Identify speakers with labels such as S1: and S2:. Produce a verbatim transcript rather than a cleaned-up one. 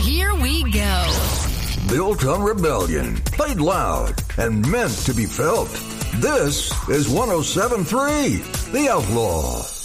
S1: here we go.
S2: Built on rebellion, played loud, and meant to be felt. This is one oh seven point three, The Outlaw.